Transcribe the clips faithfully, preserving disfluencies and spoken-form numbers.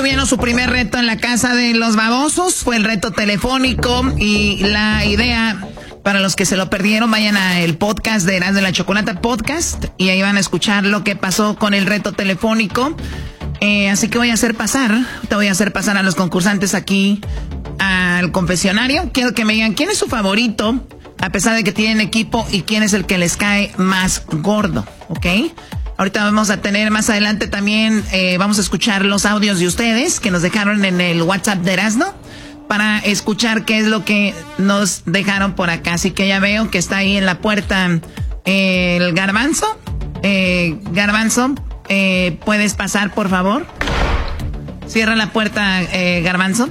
tuvieron su primer reto en la casa de los babosos. Fue el reto telefónico y la idea, para los que se lo perdieron, vayan al podcast de Erasmo y la Chocolata Podcast y ahí van a escuchar lo que pasó con el reto telefónico. Eh, así que voy a hacer pasar, te voy a hacer pasar a los concursantes aquí al confesionario. Quiero que me digan quién es su favorito, a pesar de que tienen equipo, y quién es el que les cae más gordo, ¿ok? Ahorita vamos a tener más adelante también, eh, vamos a escuchar los audios de ustedes que nos dejaron en el WhatsApp de Erasmo para escuchar qué es lo que nos dejaron por acá. Así que ya veo que está ahí en la puerta eh, el Garbanzo. Eh, Garbanzo, eh, ¿puedes pasar, por favor? Cierra la puerta, eh, Garbanzo.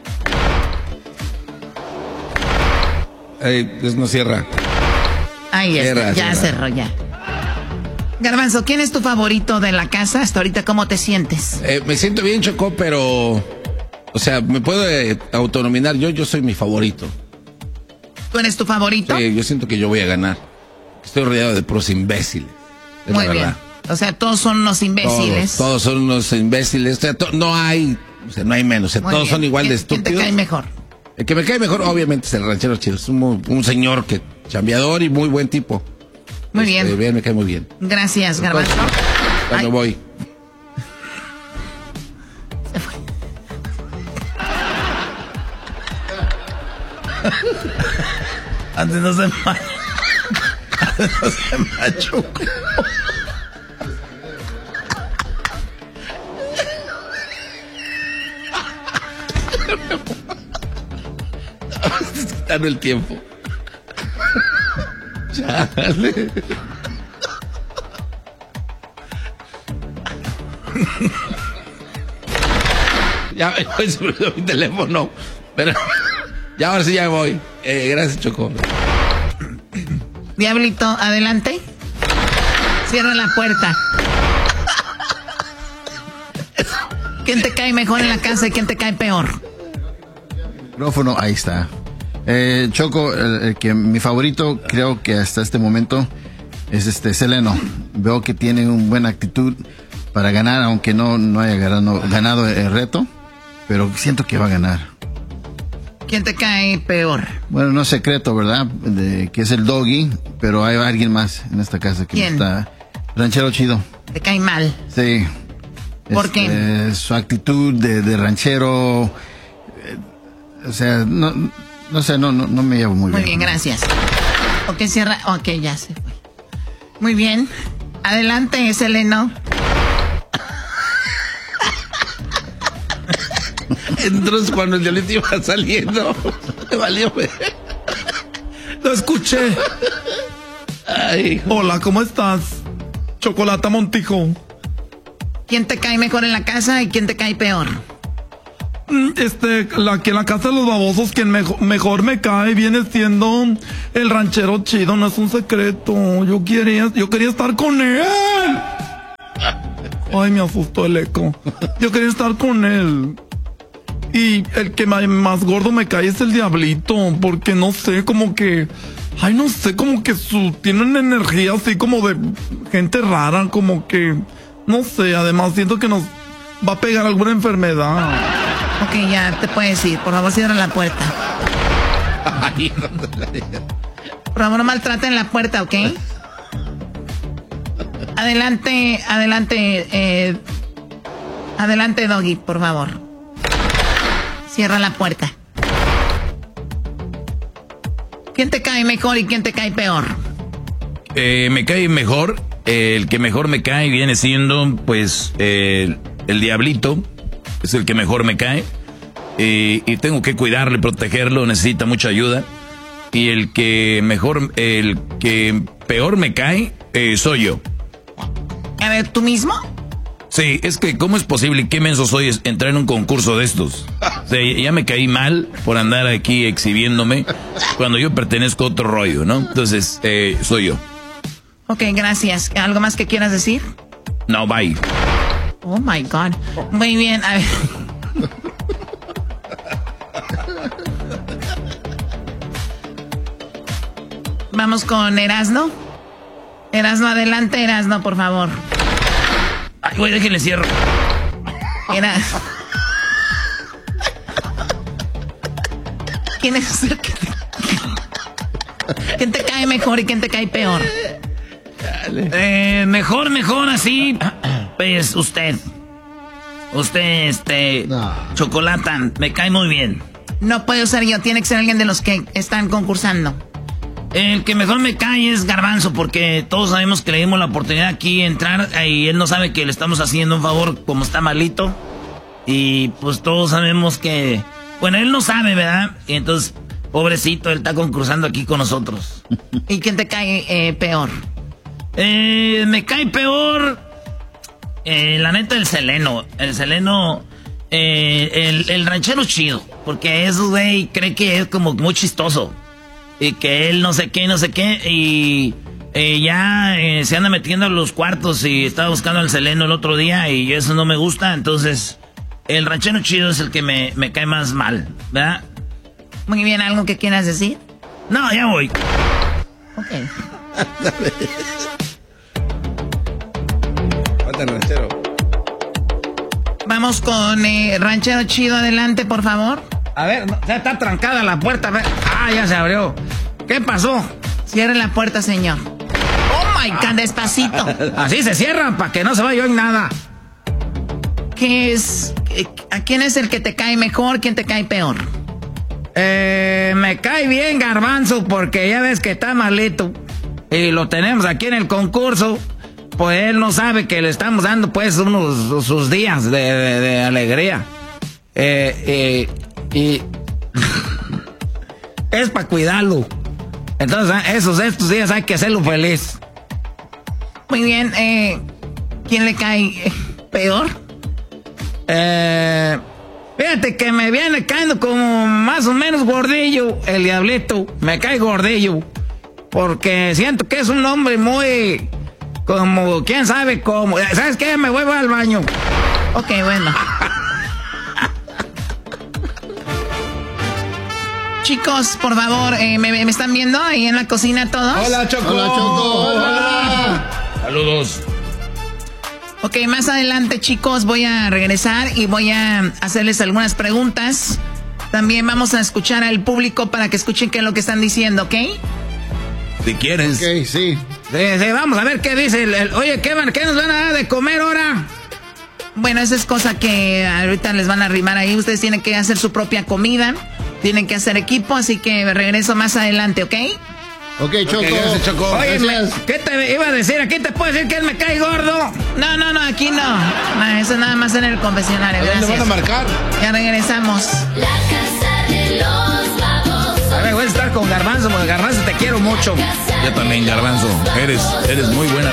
Ey, pues no cierra. Ahí Cierra, está, ya cierra. cerró, ya. Garbanzo, ¿quién es tu favorito de la casa? Hasta ahorita, ¿cómo te sientes? Eh, me siento bien, Choco, pero... O sea, me puedo eh, autonominar. Yo, yo soy mi favorito. ¿Tú eres tu favorito? Sí, yo siento que yo voy a ganar. Estoy rodeado de puros imbéciles. Es Muy la bien. verdad. O sea, todos son unos imbéciles. Todos, todos son unos imbéciles. O sea, to- no hay... O sea, no hay menos. O sea, Muy todos bien. son igual de ¿Quién- ¿Quién te estúpidos. cae mejor? El que me cae mejor, obviamente, es el ranchero chido. Es un, un señor que chambeador y muy buen tipo. Muy Este, bien. bien, me cae muy bien. Gracias, Garbanzo. Ya me Ay, voy. se fue. Antes no se ma- Antes no se machucó. Estás quitando el tiempo. Chale. Ya me voy sobre mi teléfono. Pero ya ahora sí ya me voy. Eh, gracias, Choco. Diablito, adelante. Cierra la puerta. ¿Quién te cae mejor en la casa y quién te cae peor? Micrófono, ahí está. Eh, Choco, el, el que mi favorito, creo que hasta este momento es este Seleno. Veo que tiene una buena actitud para ganar, aunque no, no haya ganado, ganado el reto, pero siento que va a ganar. ¿Quién te cae peor? Bueno, no es secreto, ¿verdad? De, que es el Doggy, pero hay alguien más en esta casa que ¿Quién? está. Ranchero chido. Te cae mal. Sí. ¿Por Este, qué? Su actitud de, de ranchero, eh, o sea, no, no sé, no, no, no me llevo muy, Muy bien. bien, gracias. Ok, cierra. Ok, ya se fue. Muy bien. Adelante, Seleno. Entonces cuando el diablito iba saliendo, me valió. Lo escuché. Ay, hijo. Hola, ¿cómo estás? Chocolata Montijo. ¿Quién te cae mejor en la casa y quién te cae peor? Mm, Este, la que en la casa de los babosos, quien mejo- mejor me cae viene siendo el ranchero chido, no es un secreto. Yo quería, yo quería estar con él. Ay, me asustó el eco. Yo quería estar con él. Y el que ma- más gordo me cae es el diablito, porque no sé, como que... Ay, no sé, como que su... Tiene una energía así como de gente rara, como que... No sé, además siento que nos va a pegar alguna enfermedad. Ok, ya te puedes ir. Por favor, cierra la puerta. Ay, hijo de la- Por favor, no maltraten la puerta, ¿ok? Adelante, adelante, eh, adelante, Doggy, por favor. Cierra la puerta. ¿Quién te cae mejor y quién te cae peor? Eh, me cae mejor, eh, el que mejor me cae viene siendo, pues, eh, el diablito, es el que mejor me cae, eh, y tengo que cuidarlo y protegerlo, necesita mucha ayuda, y el que mejor, el que peor me cae, eh, soy yo. A ver, ¿tú mismo? Sí, es que ¿cómo es posible? ¿Qué menso soy es entrar en un concurso de estos? O sea, ya me caí mal por andar aquí exhibiéndome cuando yo pertenezco a otro rollo, ¿no? Entonces, eh, soy yo. Ok, gracias. ¿Algo más que quieras decir? No, bye. Oh my God. Muy bien, a ver. Vamos con Erasno. Erasno, adelante, Erasno, por favor. Ay, güey, déjenle cierro. Era... ¿Quién es el que te... ¿Quién te cae mejor y quién te cae peor? Eh, mejor, mejor así. Pues usted. Usted, este... No. Chocolata, me cae muy bien. No puede ser yo, tiene que ser alguien de los que están concursando. El que mejor me cae es Garbanzo, porque todos sabemos que le dimos la oportunidad aquí de entrar y él no sabe que le estamos haciendo un favor como está malito. Y pues todos sabemos que... Bueno, él no sabe, ¿verdad? Y entonces, pobrecito, él está concursando aquí con nosotros. ¿Y quién te cae eh, peor? Eh, me cae peor... Eh, la neta, el Seleno. El Seleno... Eh, el, el ranchero chido. Porque es, güey, cree que es como muy chistoso. Y que él no sé qué, no sé qué. Y eh, ya eh, se anda metiendo a los cuartos y estaba buscando al Seleno el otro día y eso no me gusta. Entonces, el ranchero chido es el que me, me cae más mal, ¿verdad? Muy bien, ¿algo que quieras decir? No, ya voy. Ok. Falta el ranchero. Vamos con eh, ranchero chido, adelante, por favor. A ver, no, ya está trancada la puerta. A ver. Ah, ya se abrió. ¿Qué pasó? Cierre la puerta, señor. Oh my God, despacito. Así se cierran para que no se vaya hoy nada. ¿Qué es? ¿A quién es el que te cae mejor? ¿Quién te cae peor? Eh, me cae bien Garbanzo porque ya ves que está malito. Y lo tenemos aquí en el concurso. Pues él no sabe que le estamos dando pues unos sus días de, de, de alegría. Eh, eh, y es para cuidarlo. Entonces esos estos días hay que hacerlo feliz. Muy bien, eh, ¿quién le cae eh, peor? Eh, fíjate que me viene cayendo como más o menos gordillo el diablito. Me cae gordillo. Porque siento que es un hombre muy... Como, quién sabe cómo. ¿Sabes qué? Me voy al baño. Ok, bueno. Chicos, por favor, eh, ¿me, ¿me están viendo ahí en la cocina todos? Hola, Choco. Hola, Choco. Hola. Saludos. Ok, más adelante, chicos, voy a regresar y voy a hacerles algunas preguntas. También vamos a escuchar al público para que escuchen qué es lo que están diciendo, ¿ok? Si quieres. Ok, sí. Sí, sí, vamos a ver qué dice el, el- oye, ¿qué, van- ¿qué nos van a dar de comer ahora? Bueno, esa es cosa que ahorita les van a arrimar ahí. Ustedes tienen que hacer su propia comida, tienen que hacer equipo, así que regreso más adelante, ¿ok? Ok, Choco. Ok, gracias, Choco. Oye, Gracias. me- ¿qué te iba a decir? ¿Aquí te puedo decir que él me cae gordo? No, no, no, aquí no. No, eso nada más en el confesionario, ¿A dónde van a gracias. marcar? Ya regresamos. La casa de los babosos. A ver, voy a estar con Garbanzo, porque Garbanzo te quiero mucho. Yo también, Garbanzo. Eres, eres muy buena